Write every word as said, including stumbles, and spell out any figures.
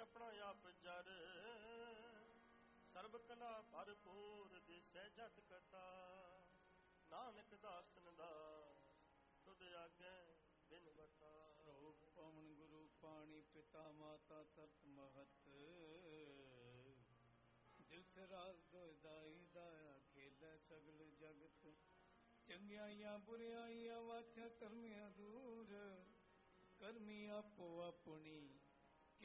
ਆਪਣਾ ਆਪ ਜਰ ਸਰਬ ਕਲਾ ਭਰਪੂਰ ਦਿਸੈ ਜਤ ਕਥਾ ਨਾਨਕ ਦਾਸਨ ਦਾਸ ਤੁਧ ਆਗੇ ਬਿਨ ਵਟਾ ਸਰੂਪ ਪਵਨ ਗੁਰੂ ਪਾਣੀ ਪਿਤਾ ਮਾਤਾ ਤਰਤ ਮਹਤ ਦਿਲ ਸੇ ਰਾਜ ਦੋਇਦਾਈ ਦਾਇਆ ਖੇਲੇ ਸਗਲ ਜਗਤ ਚੰਗਿਆਈਆਂ ਬੁਰਿਆਈਆਂ ਵਾਛਾ ਕਰਮੀਆਂ ਦੂਰ ਕਰਮੀ ਆਪੋ ਆਪਣੀ